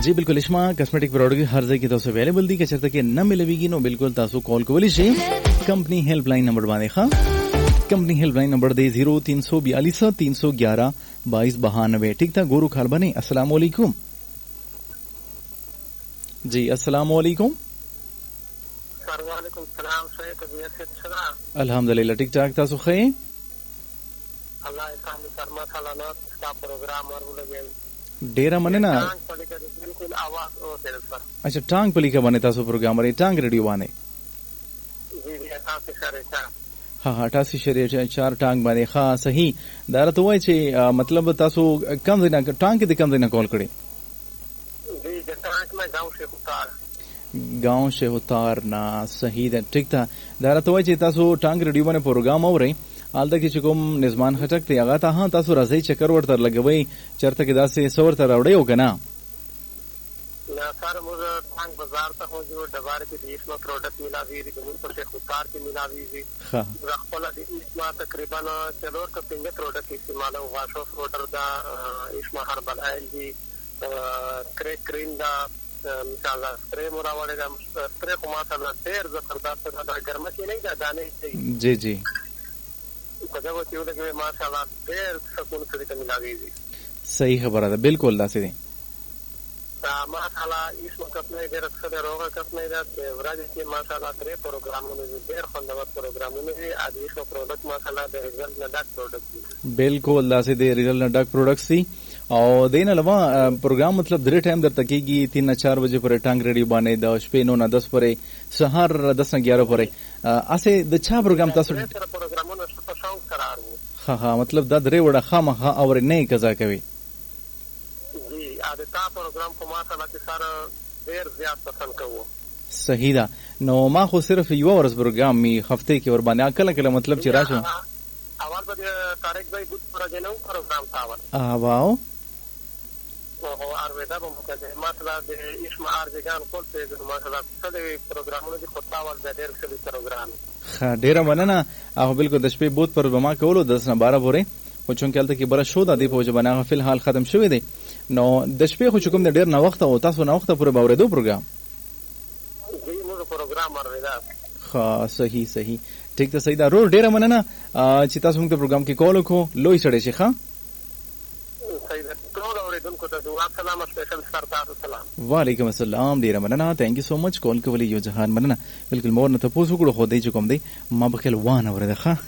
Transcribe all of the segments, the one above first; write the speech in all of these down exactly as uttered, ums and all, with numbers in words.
जी बिल्कुल इस्मा cosmetic product हर ځای کې تاسو اویلیبل دي. که چېرته کې نه ملويږي نو بالکل تاسو کال کولی شئ. کمپنی هیلپ لاین نمبر باندې ښه کمپنی هیلپ لاइन नंबर दे जीरो तीन सौ बयालीस तीन सौ ग्यारह बाईस बहानवे. ठीक था गुरु खाल बने. अस्सलाम वालेकुम जी. अस्सलाम वालेकुम. वालेकुम सलाम. अल्हम्दुलिल्लाह ठीक ठाक. तासु खे अल्लाह इस्लामी फरमा सालाना इसका प्रोग्राम और लगे डेरा मने ना बिल्कुल आवाज हो सर. अच्छा टांग पली का बने तासु प्रोग्राम और टांग रेडियो बने. जी जी ऐसा सर ऐसा हाँ हाँ अठासी शरीय चार टांग बाने हाँ सही दारा तो वही छे मतलब तासो कम देना टांग के कम देना कॉल करे जी टांग में गांव से उतार गांव से उतार ना सही है. ठीक था दारा तो वही छे तासो टांग रेडियो बने प्रोग्राम हो रहे हाल तक चिकोम निजमान खटक ते आगा था. हाँ तासो रज़ई चक्कर वर्तर लगे वही चरता के दास से सवर तर आवड़े होगा ना ना सर मुझे टांग बाजार तक हो जो दबार के देश में प्रोडक्ट मिला भी मुझे से उतार के मिला भी हाँ रखला इसमें तकरीबन चलो का पिंगे प्रोडक्ट इस्तेमाल हुआ शॉफ वाटर दा इसमें हर्बल ऑयल जी क्रैक क्रीम दा मिसाल स्प्रे मोरा वाले दा स्प्रे को माशाल्लाह देर जबरदस्त दा गर्म के नहीं दा दाने जी जी जब वो चीज के माशाल्लाह देर सुकून से मिला भी सही खबर है बिल्कुल दासी दे माशाल्लाह इसमें कपने इधर अक्सर रोगा कपने इधर वराज के माशाल्लाह करे प्रोग्रामों में देर खंडवत प्रोग्रामों में आज इसमें प्रोडक्ट माशाल्लाह दे रिजल्ट नडक प्रोडक्ट बिल्कुल दासी दे रिजल्ट नडक प्रोडक्ट सी और देना लवा प्रोग्राम मतलब धीरे टाइम दर तकेगी तीन चार बजे पर टांग रेडियो बाने दस पे नौ ना दस पर सहार दस ना ग्यारह पर ऐसे दच्छा प्रोग्राम तासु प्रोग्रामों में पसंद करार हाँ हाँ मतलब दरे वड़ा खाम हाँ और नहीं कजा कभी आदता प्रोग्राम को माशाल्लाह के सारा देर ज्यादा पसंद करो सही दा नो मा खो सिर्फ युवा वर्ष प्रोग्राम मी हफ्ते के और बाने अकल अकल मतलब चिरा छो अवल बजे तारिक भाई गुड पर जेनो प्रोग्राम थावर आ वाओ ओ हो आरवेदा बम का माशाल्लाह दे इसमें आर जगान कोल पे माशाल्लाह सदे प्रोग्राम में जो खोतावल देर से प्रोग्राम हां डेरा बनना आ बिल्कुल दस पे बहुत पर बमा कोलो दस ना बारह बोरे خو چون کله کې بره شو د دې په وجه باندې فلحال ختم شوی دی نو د شپې خو کوم د ډیر نه وخت او تاسو نه وخت پورې باورېدو پروګرام دی موږ پروګرام ورېدا ها صحیح صحیح ټیک ته صحیح دا رو ډیر مننه چې تاسو موږ ته پروګرام کې کال وکړو لوی سړی شي ښا صحیح ده ټول اوریدونکو ته دعا سلام سپیشل سر تاسو سلام وعلیکم السلام ډیر مننه ثانک یو سو مچ کال کولی یو جهان مننه بالکل مور نه تاسو وکړو خو دې چې کوم دی ما بخل وانه ورده ښا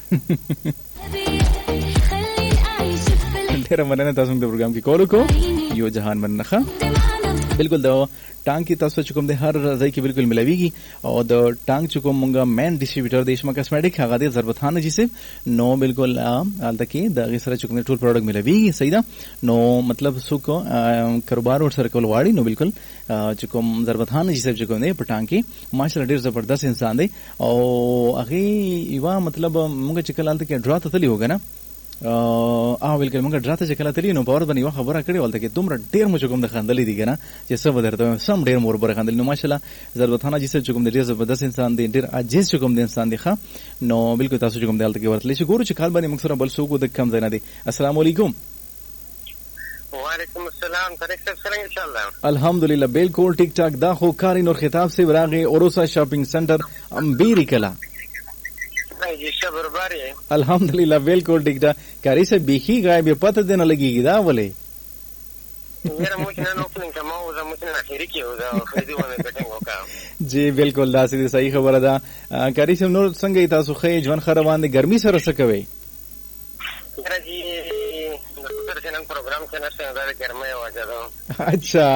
ډیر مننه تاسو د پروګرام کې کول کو یو جهان مننه बिल्कुल द टांग की तस्वीर चुकम दे हर रज़ाई की बिल्कुल मिलावीगी और द टांग चुकम मुंगा मैन डिस्ट्रीब्यूटर देश में कॉस्मेटिक खागा दे जरबथान जी से नो बिल्कुल आल तक द गिसरा चुकम टूल प्रोडक्ट मिलावीगी सही दा नो मतलब सुक कारोबार और सर्कल वाड़ी नो बिल्कुल चुकम जरबथान जी से चुकम दे टांग की माशाल्लाह ढेर जबरदस्त इंसान दे और अगे युवा मतलब मुंगा चिकल आल तक ड्रा तली होगा ना आ बिल्कुल मुंगा ड्राते चकला तली नो पावर बनी वा खबर कड़ी वालते कि तुम डेर मुझे कुम खंदली दी ना जे सब दर तो सम डेर मोर बर खंदली नो माशाल्लाह जरबथाना जिसे चुकुम दे जबरदस्त इंसान दे डेर अजीज चुकुम दे इंसान दिखा नो बिल्कुल तासु चुकुम दे के वर्तले गुरु चखाल बनी मुक्सरा बल सो को दकम देना दे अस्सलाम वालेकुम वालेकुम अस्सलाम तारिक साहब सलाम इंशाल्लाह अल्हम्दुलिल्लाह बिल्कुल ठीक ठाक दा खो कारिन और खिताब से बरागे ओरोसा शॉपिंग सेंटर अंबीरी कला जी शबर बारी है अल्हम्दुलिल्लाह बिल्कुल ठीक ठाक कारी से बिखी गाय बे पता देना लगेगी दा बोले मेरा मुझे ना ओपनिंग का मौजूद मुझे ना खिरी की होगा खरीदी वाले बैठेंगे का जी बिल्कुल दा सीधी सही खबर दा कारी से नूर संगे तासु खे जवन खरवान दे गर्मी से रसकवे मेरा जी डॉक्टर से नंग प्रोग्राम से ना से अंदर गर्मी हो जाता अच्छा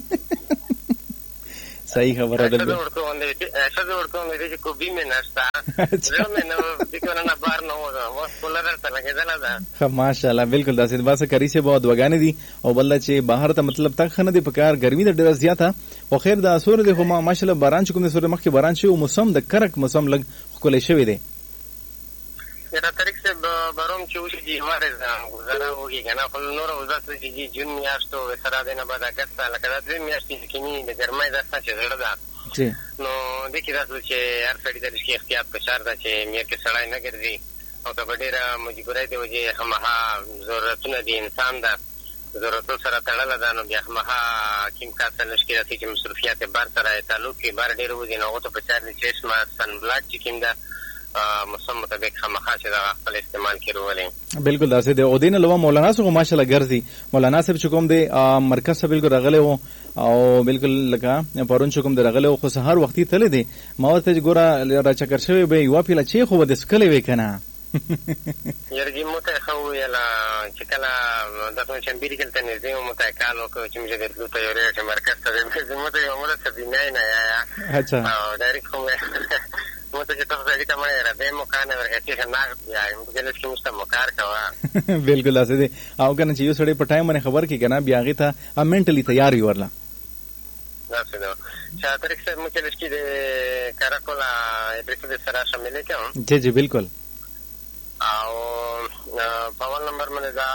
सही खबर है ऐसा जोड़तो होंगे ऐसा जोड़तो होंगे कि कोबी में नाश्ता जो में ना दिखोना ना बाहर ना होगा वो कूलर रहता लगे जला था हाँ माशाल्लाह बिल्कुल दासिद बात से करी से बहुत वगाने दी और बल्ला चे बाहर था मतलब तक खाना दे पकार गर्मी दा डरस दिया था और खैर दा सूर देखो मां माशाल्लाह बारान चुकुम दे सूर मख के बारान छे मौसम द करक मौसम लग कोले शवे दे मेरा तारीख से बरोम चूसी जी हमारे गुजारा होगी ना फल नोर उजास जी जून में आज तो सरा देना बाद अगस्त लगा दे में आज की नहीं गर्मी दस्ता छे जड़ा जी नो देखी रात छे हर सड़ी दर की इख्तियार का शार दा छे मेर के सड़ाई न कर दी और कबडेरा मुझे गुराई दे वजे हम हा जरूरत न दी इंसान दा ضرورتو سره تړله ده، نو بیا مخه کیم کار سره نشي کېدای چې مصروفیات بار سره تعلق کې بار ډېر وځي، نو هغو ته په چار دي چې اسمه سن بلاک چې کوم ده موسم مطابق خامخا چې دغه خپل استعمال کړي ولې. بالکل داسې دی. او دین علاوه مولانا صاحب ماشاءالله ګرځي. مولانا صاحب چې کوم دی مرکز څخه بالکل راغلی و او بالکل لکه پرون چې کوم دی راغلی و، خو سهار وختي تللی دی. ما ورته چې ګوره را چکر شوی به یوه پیله چې خو به د څکلی وی که نه یرګي مو ته ښه وویله چې کله دغه چمبیري کې ته نږدې وم، مو ته یې کال وکړ چې موږ درتلو ته یورې چې مرکز ته دی. مو ته یې ومله سبینای نه یا اچھا او ډایرکټ خو مو ته چې تاسو سړي ته مړی ربې مو کار نه ورکړې چې نغد بیا موږ جلس کې موږ ته مو کار کوه. بالکل داسې دی. او که نه چې یو سړی په ټایم باندې خبر کړي که نه بیا هغې ته منټلي تیار وي ورله. داسې ده چې طریق صاحب موږ جلس کې د کاراکولا اپیسود سره شاملې کوم. جی جی بالکل. او په اول نمبر باندې دا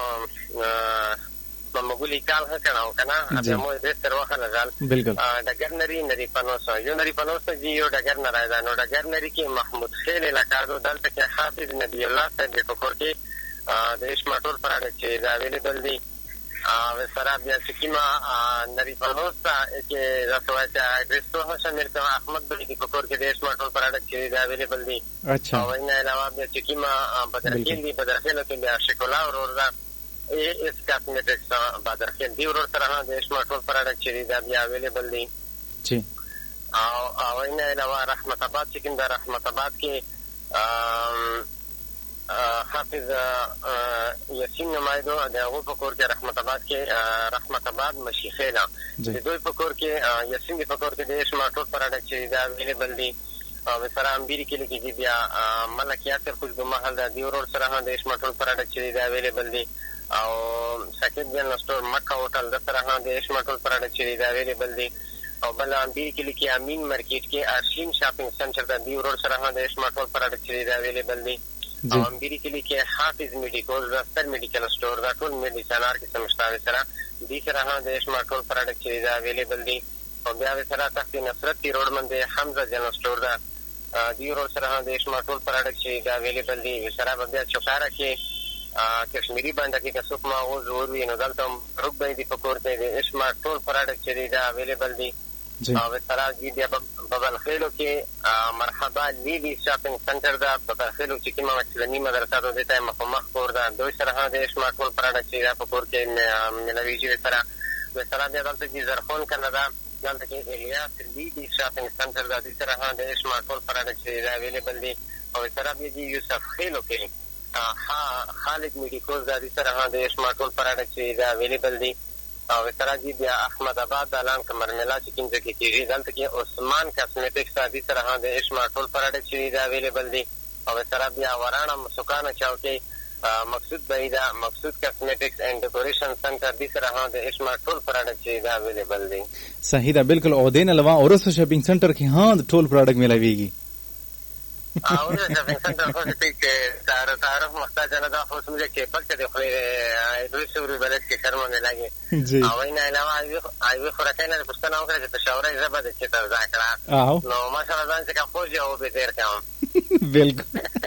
ممغولي کال ښه کړه که نه بیا مو دې تر وخه لګال. بالکل ډګر نري نري پنوس یو نري پنوس ته یو ډګر نه راځي، نو ډګر نري کې محمود خیل لکاردو دلته کې حافظ نبی الله صاحب په کور کې د اشماټول پراډکټ چې دا اویلیبل دي. او سره بیا چې کیما نری پنوس ته کې دا سوای چې ایډریس ته شامل کړه احمد بلی په کور کې د اشماټول پراډکټ چې دا اویلیبل دي. اچھا او نه علاوه بیا چې کیما بدرخیل دي، بدرخیل کې بیا شکولا ورور دا اس کاسمیټکس بدرخیل دی ورور سره د اشماټول پراډکټ چې دا بیا اویلیبل دي. جی او او نه علاوه رحمت آباد چې کوم د رحمت آباد کې حافظ یاسین نمایدو د هغو په کور کې رحمت آباد کې رحمت آباد مشیخیلا د دوی په کور کې یاسین دی په کور کې د اشماټول پراډکټ چې دا اویلیبل دي. او سره امبیری کې لیکي بیا ملک یاسر خوشبو محل د دی ورور سره د اشماټول پراډکټ چې دا اویلیبل دي. او ساکت جنرال سٹور مکه هوټل د سره د اشماټول پراډکټ چې دا اویلیبل دي. او بل امبیری کې لیکي امین مارکیټ کې ارشین شاپینګ سنټر د دی ورور سره د اشماټول پراډکټ چې دا اویلیبل دي. او امبیری کې لیکي حافظ میډیکل د ستر میډیکل سٹور دا ټول میډیسن ار کې سمشتاوي سره دي سره د اشماټول پراډکټ چې دا اویلیبل دي. او بیا سره تخت نصرت روډ باندې حمزه جنرال سٹور دا دی ورور سره د اشماټول پراډکټ چې دا اویلیبل دي. سره بیا چوکاره کې کشمیری باندې کې که څوک ما اوس وروي نو دلته روک باندې په کور کې د اشماټول پراډکټ چې دا اویلیبل دي. او سره دي بیا ببلخیلو کې مرحبا لیلی شاپینګ سنټر دا ببلخیلو چې کومه مکسلني مدرسه ده دې ته مخامخ کور ده. دوی سره د اشماټول پراډکټ چې دا په کور کې ملویږي. سره سره بیا دلته چې زرخون کنه ده دلته کې الیاس لیلی شاپینګ سنټر دا دې سره د اشماټول پراډکټ چې دا اویلیبل دي. او سره بیا دي یوسف خیلو کې خالد میډیکوز دا دې سره د اشماټول پراډکټ چې دا اویلیبل دي. او سره جی بیا احمد آباد د لان کمرملا چې کوم ځای کې کېږي دلته کې عثمان کاسمیټکس دا سره د اشماټول پراډکټ چې دا اویلیبل دي. او سره بیا وراڼه مسکانه چوکۍ مقصود بعیده مقصود کاسمیټکس اینڈ ډیکوریشن سنټر دې سره د اشماټول پراډکټ چې دا اویلیبل دي. صحیح ده بالکل. او دین علاوه اورس شاپینګ سنټر کې ها ټول پراډکټ ملويږي. او د شاپینګ سنټر خو چې تعارف تعارف محتاج نه دا خو سمجه کې پکې د خپل دوی سوري بلد کې شرم نه لګي. او نه علاوه ایوه خوراکي نه پښتنه وکړه چې تشاورې زبر چې تر ذکر نو ماشاءالله ځان څخه خوځي او به تیر کوم. بالکل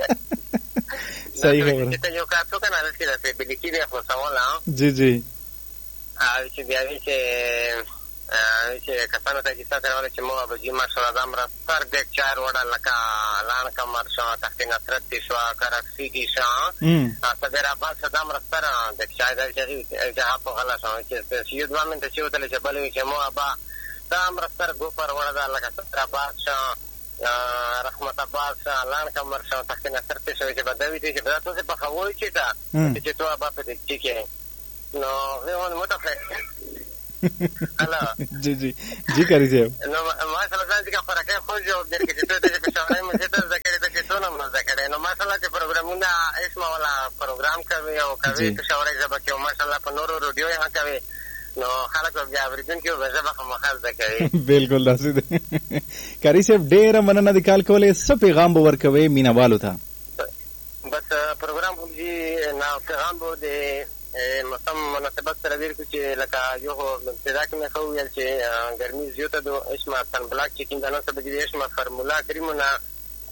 صحیح خبره. چې یو کار څه کنه چې راځي بل کې دی خو سوال جی جی او چې بیا چې چې کسانو ته چې تاسو راوړل چې مو به جی ماشاءالله د امر سر د چار وړه لکه لان کمر شو تخت نصرت شو کراکسی کی شو صدر عباس د امر سره د شاید چې جهه په غلا شو چې یو دوه منټه چې وتل چې بلوي چې مو ابا د امر سر ګو پر وړه لکه صدر عباس شو رحمت عباس لان کمر شو تخت نصرت شو چې بدوي چې تاسو په خوي چې تا چې تو ابا په دې کې نو غوښنه متفق هلا جی جی جی کاری صاحب نو ماشاءالله ځان چې خوراکي خو جواب درکې چې ته د پښاورې مې ته ذکر ته چې څونه مو ذکر نو ماشاءالله چې پروګرامونه اسمه والا پروګرام کوي او کوي پښاورې ځبه کې ماشاءالله په نورو رادیو یې کوي نو خلک بیا ورګون کې وځه به مخال ذکر بالکل داسې کاری صاحب ډېر مننه د کال کولې څه پیغام به ورکوي مینوالو ته. بس پروګرام هم نه پیغام به د موسم مناسبت سره ویل کو چې لکه یو ابتدا کې مې خو ویل چې ګرمي زیاته د اسمه سن بلاک چې کیندنه سبب دې اسمه فرمولا کریمونه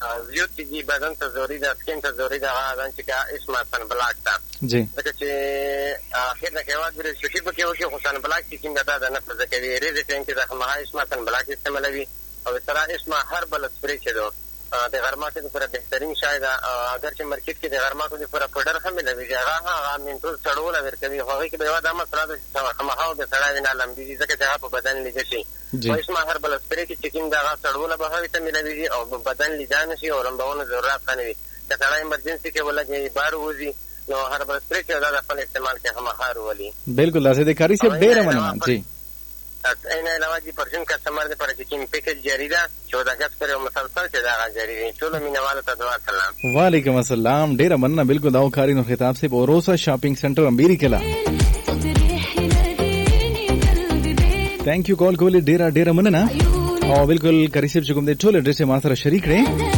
زیوت چې بدن ته ضروري ده، سکین ته ضروري ده، هغه چې کا اسمه سن بلاک ته جی ځکه چې اخر نه کېواد ورې شوشي په کې وشي خو سن بلاک چې څنګه دا نه څه کوي ریزه ټینګ چې د مها اسمه سن بلاک استعمالوي او سره اسمه هربل سپری چې دو د غرماتو لپاره بهترین شاید اگر چې مارکیټ کې د غرماتو لپاره پډر هم ملوي هغه هغه منټول چړول ورکوي هغه کې به دا مسله ده چې مها د سړی نه لمبي ځکه چې هغه په بدن لګي شي او اسمه هربل سپری کې چې څنګه هغه چړول به هغه ته ملوي او بدن لیدان شي او لمبونه ضرورت نه وي دا سړی ایمرجنسي کې ولګي بار وځي نو هربل سپری چې دا خپل استعمال کې هم هار ولي بالکل لاسه د کاری سے ډیر مننه جی این علاوه دي پرشن کسٹمر د پر چې پیکج جاری ده چودہ اگست پر مسلسل چې دا جاری دي ټول مینوالو ته دعا سلام وعلیکم السلام ډیر مننه بالکل داو کاری نو خطاب سے اوروسا شاپنگ سنٹر امبیری کلا تھینک یو کال کول ډیر ډیر مننه او بالکل کاری سے کوم د ټول ایڈریس ما سره شریک کړئ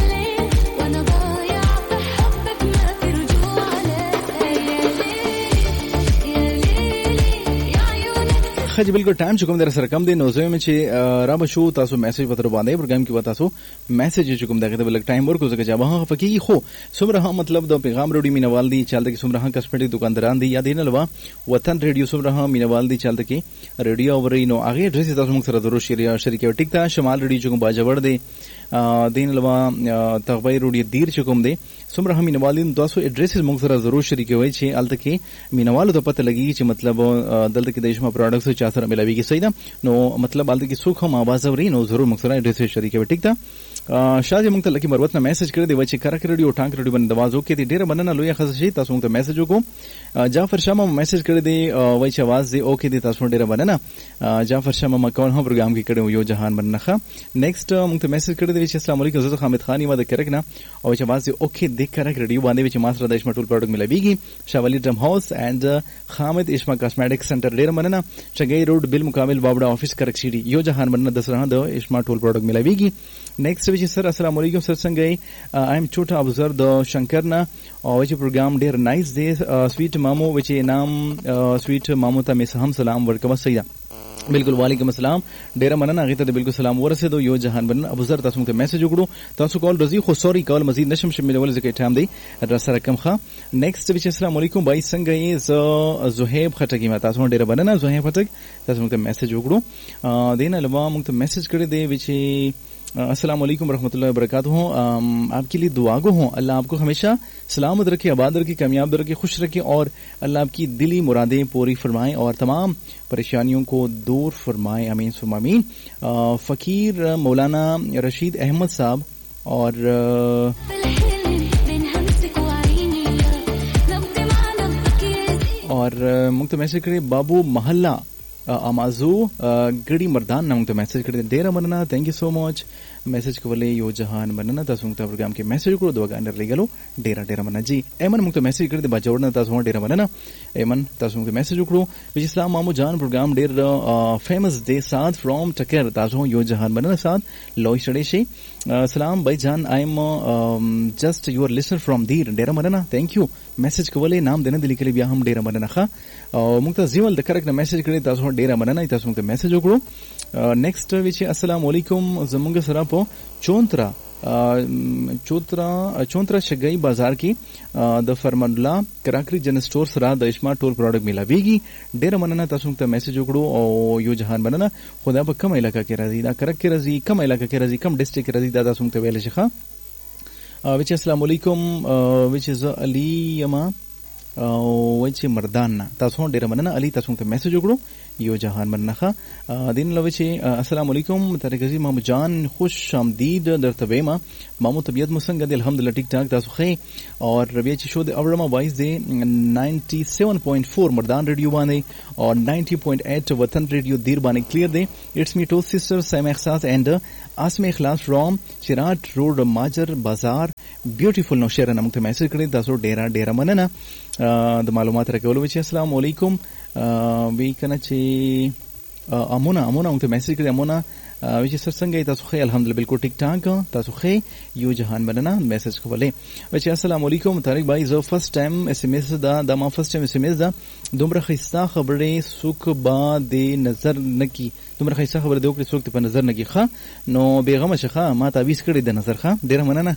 خج بالکل ټایم چې کوم در سره کم دی نو زه مې چې را به شو تاسو میسج پتر باندې پروګرام کې و تاسو میسج چې کوم دغه بل ټایم ورکو ځکه چې هغه فقېږي خو څومره هم مطلب د پیغام روډي مینوال دي چالت کې څومره هم کسمټیک دکانداران دي یا دین لوا وطن ریډیو څومره هم مینوال دي چالت کې ریډیو اوري نو هغه ډریس تاسو موږ سره ضرور شریک شریک ټیک تا شمال ریډیو چې کوم باجوړ دی دین لوا تغبیر روډي دیر چې کوم دی څومره هم مینوال دي تاسو ایڈریس موږ سره ضرور شریک وي چې الته کې مینوالو ته پته لګي چې مطلب دلته کې د شما پروډکټس چا سره ملاويږي صحیح ده نو مطلب الته کې څوک هم आवाज اوري نو ضرور موږ سره ایڈریس شریک وي ټیک ده شاجه موږ ته لکه مروت نه میسج کړی دی چې کرک ریډیو ټانک ریډیو باندې आवाज وکړي دي ډیره مننه لوی خصوصي تاسو موږ ته میسج وکړو جعفر شمه میسج کړی دی وای چې आवाज دی اوکې دي تاسو ډیره مننه جعفر شمه مکان هم پروګرام کې کړو یو جهان مننه نیکسٹ موږ ته میسج کړی دی چې السلام علیکم زه حامد خان یم د کرک نه او چې आवाज دی اوکې د کرک ریډیو باندې چې ماسره د اشمټول پروډکټ ملويږي شاولی ډرم هاوس اینڈ حامد اشما کاسمیټک سنټر ډیره مننه چګي روډ بل مکمل بابډا افیس کرک سیټي یو جهان مننه د سره د اشما ټول پروډکټ ملويږي نیکسٹ وچ سر السلام علیکم سر څنګه آی ایم چوټا ابزر د شنکر نه او چې پروګرام ډیر نایس دی سویټ مامو وچ نام سویټ مامو ته مې هم سلام ورکوم سیدا بالکل وعلیکم السلام ډیر مننه هغه ته بالکل سلام ورسېدو یو جهان بن ابو زر تاسو ته میسج وکړو تاسو کال رضی خو سوري کال مزید نشم شملول ځکه ټایم دی ادرس رقم ښه نیکسٹ وچ السلام علیکم بای څنګه یې ز زهیب خټکی ما تاسو ډیر مننه زهیب خټک تاسو ته میسج وکړو دین الوا موږ ته میسج کړی دی وچ السلام علیکم ورحمۃ اللہ وبرکاتہ آپ کے لیے دعا گو ہوں اللہ آپ کو ہمیشہ سلامت رکھے آباد رکھے کامیاب رکھے خوش رکھے اور اللہ آپ کی دلی مرادیں پوری فرمائیں اور تمام پریشانیوں کو دور فرمائیں امین ثم امین فقیر مولانا رشید احمد صاحب اور اور مکت میسج کرے بابو محلہ امازو ګړي مردان نوم ته میسج کړی ډیره مننه تھینک یو سو مچ میسج کولې یو جهان مننه تاسو موږ ته پروګرام کې میسج کړو دوه غاندر لګلو ډیره ډیره مننه جی ایمن موږ ته میسج کړی د باجوړ نه تاسو ډیره مننه ایمن تاسو موږ میسج وکړو وی اسلام مامو جان پروګرام ډیر فیمس دی سات فرام ټکر تاسو یو جهان مننه سات لوی شړې شي سلام بھائی جان آئی ایم جسٹ یور لسنر فرام دیر ډیره مننه تھینک یو میسج کولې نام دنه د لیکلې بیا هم ډیره مننه ښه او موږ ته زیول د کرک نه میسج کړی تاسو ډیره مننه تاسو موږ ته میسج وکړو نیکسٹ وی چې السلام علیکم زمونږ سره په چونترا چوترا چونترا شګي بازار کې د فرمان الله کراکری جن سٹور سره د اشما ټول پروډکټ ملاويږي ډیره مننه تاسو ته میسج وکړو او یو جهان مننه خدا په کوم علاقہ کې راځي دا کرک کې راځي کوم علاقہ کې راځي کوم ډیسټریکټ کې راځي دا تاسو ته ویل شي ښه وچ السلام علیکم وچ از علی یما او وچ مردان تاسو ډیره مننه علی تاسو ته میسج وکړو یو جهان مننه دین لوچی السلام علیکم طارق مامو جان خوش آمدید درته ویما مامو طبیعت مو څنګه دی الحمدلله ټیک ټاک تاسو خې اور ربیع چې شو د اورما وایس دی نائنٹی سیون پوائنٹ فور مردان ریډیو باندې اور نائنٹی پوائنٹ ایٹ وطن ریډیو دیر باندې کلیر دی اٹس می ټو سسٹر سیم احساس اینڈ اسم اخلاص فرام شراٹ روډ ماجر بازار بیوټیفل نو شیر نمته میسج کړی تاسو ډیره ډیره مننه د معلومات راکولو چې السلام علیکم وی کنه چې امونه امونه موږ ته میسج کړی امونه وچې سر څنګه تاسو خې الحمدلله بالکل ټیک ټاک تاسو خې یو جهان مننه میسج کولې وچې السلام علیکم طارق بھائی زه فرست ټایم اس ام اس دا د ما فرست ټایم اس ام اس دا دومره خستا خبرې سوک با د نظر نکی دومره خستا خبره د وکړې سوک په نظر نکی ښه نو بیغمه شخه ما تعویز کړی د نظر ښه ډیره مننه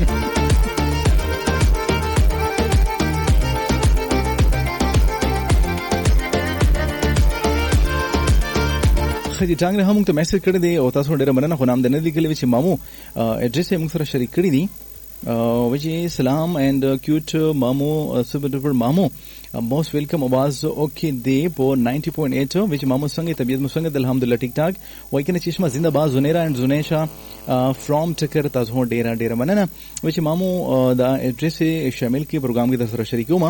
خدي ټانګ نه هم ته میسج کړی دی او تاسو ډیره مننه خو نام د نه لیکلی چې مامو اډریس یې موږ سره شریک کړی دی وجه سلام اینڈ کیوٹ مامو سپر ڈپر مامو موسٹ ویلکم आवाज ओके दे पो ninety point eight which मामो संगे तबीयत मुसंगे अल्हम्दुलिल्लाह ठीक ठाक वही चश्मा जिंदाबाद जुनेरा एंड जुनेशा फ्रॉम टकर ताजो डेरा डेरा मनना which मामो दा एड्रेस शामिल के प्रोग्राम की तरफ शरीक हूं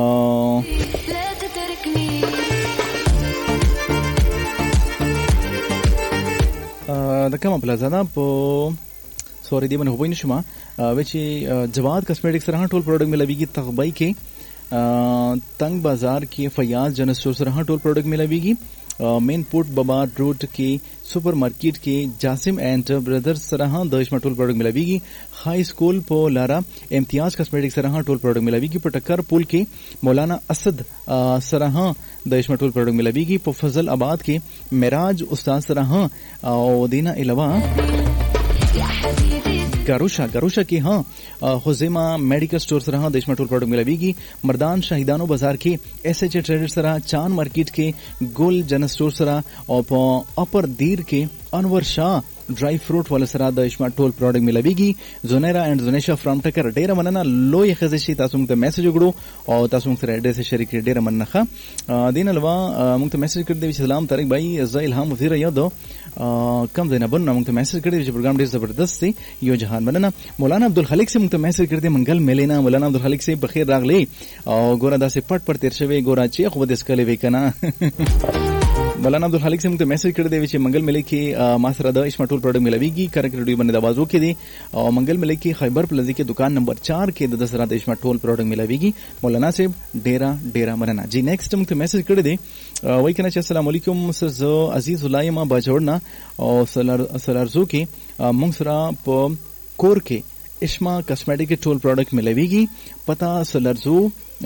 د کومه پلازا ده په سوري دی باندې هوبای نشم چې جواد کاسمیټکس سره ټول پروډکټ ملويږي تغبای کې تنگ بازار کې فیاض جنرل سٹور سره ټول پروډکټ ملويږي مین پورٹ بابا روड کې سپر مارکیټ کې جاسم اینڈ برادرز سره د ټول پروډکټ ملويږي های سکول په لارا امتیاز کاسمیټکس سره ټول پروډکټ ملويږي په ټکر پول کې مولانا اسد سره د ټول پروډکټ ملويږي په فضل آباد کې معراج استاد سره او دینه علاوه گاروشا گاروشا کې ها خزیمه میډیکل سٹور سره د ټول پروډکټ ملويږي مردان شهیدانو بازار کې ایس ایچ ټریډر سره چاند مارکیټ کې ګل جنرل سٹور سره او په اپر دیر کې انور شاه ड्राई फ्रूट वाला सरा द इशमा टोल प्रोडक्ट मिलावीगी जोनेरा एंड जोनेशा फ्रॉम टकर डेरा मनना लोय खजशी तासुम ते मैसेज उगड़ो और तासुम से एड्रेस शरीक डेरा मनना खा दिन अलवा मुंग ते मैसेज कर दे सलाम तारिक भाई ज इल्हाम वजीर यादो कम देना बन मुंग ते मैसेज कर दे प्रोग्राम डेज जबरदस्त से यो जहान मनना मौलाना अब्दुल खलीक से मुंग ते मैसेज कर दे मंगल मेलेना मौलाना अब्दुल खलीक से बखैर रागले और गोरा दा से पट पर तेरशवे गोरा चे खुद इसकले वेकना मौलाना अब्दुल खलीक से मुझे मैसेज कर दे विचे मंगल मिले की मासरा द इस्मा टोल प्रोडक्ट मिलावीगी करक रेडियो बने आवाज के दी और मंगल मिले की खैबर प्लाजा के दुकान नंबर चार के दस रात इस्मा टोल प्रोडक्ट मिलावीगी मौलाना से डेरा डेरा मरना जी नेक्स्ट मुझे मैसेज कर दे वही कहना चाहिए अस्सलाम वालेकुम सर जो अजीज उलाइमा बाजोड़ना और सलारजू के मुंगसरा प कोर के इस्मा कॉस्मेटिक के टोल प्रोडक्ट मिलावीगी पता सलारजू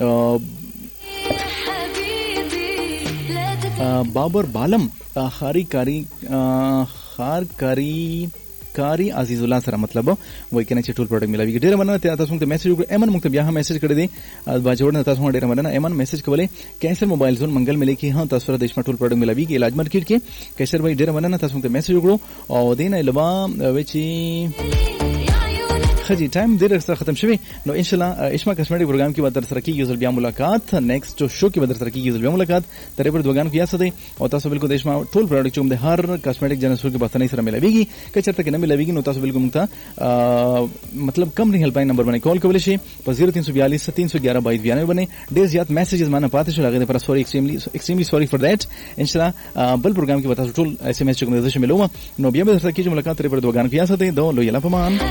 बाबर बालम खारी कारी खार कारी कारी अजीजुल्लाह सरा मतलब वही कहना चाहिए टूल प्रोडक्ट मिलावी डेरा मना तासुम ते मैसेज एमन मुक्त बिया मैसेज कर दे बाजोड़ तासुम डेरा मना एमन मैसेज कवले कैंसर मोबाइल जोन मंगल मिले की हां तासुरा देश में टूल प्रोडक्ट मिलावी के इलाज मार्केट के कैसर भाई डेरा मना तासुम ते मैसेज उगड़ो और देना इलवा वेची खजी टाइम देर सर खत्म शवी नो इंशाल्लाह इस्मा कॉस्मेटिक प्रोग्राम की बदर सरकी यूजल बिया मुलाकात नेक्स्ट शो की बदर सरकी यूजल बिया मुलाकात तरे पर दोगान किया सदे और तासो बिल्कुल देश में टोल प्रोडक्ट चुम दे हर कॉस्मेटिक जनसुर के बसने सर मिलावीगी कचर तक न मिलावीगी नो तासो बिल्कुल मुक्ता मतलब कम नहीं हेल्पलाइन नंबर बने कॉल कवले शे पर zero three two four three one one two two बने डेज याद मैसेजेस माना पाते शो लगे पर sorry extremely extremely sorry for that इंशाल्लाह बल प्रोग्राम की बता टोल एसएमएस चुम दे मिलूंगा नो बिया बदर सरकी मुलाकात तरे पर दोगान किया सदे दो लो यला फमान